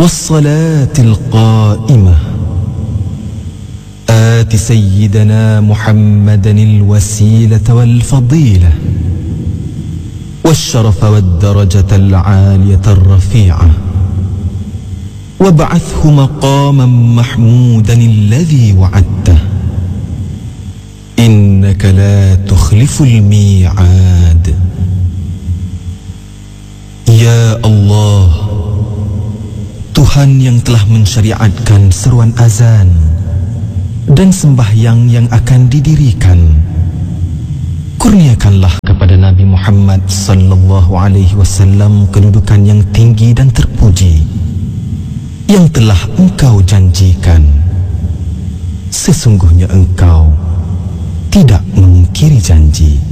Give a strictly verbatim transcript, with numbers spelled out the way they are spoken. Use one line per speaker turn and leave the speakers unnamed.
والصلاة القائمة آت سيدنا محمدا الوسيلة والفضيلة والشرف والدرجة العالية الرفيعة وابعثه مقاما محمودا الذي وعدته إنك لا تخلف الميعاد. Ya Allah, Tuhan yang telah mensyariatkan seruan azan dan sembahyang yang akan didirikan, kurniakanlah kepada Nabi Muhammad sallallahu alaihi wasallam kedudukan yang tinggi dan terpuji yang telah Engkau janjikan. Sesungguhnya Engkau tidak mengingkari janji.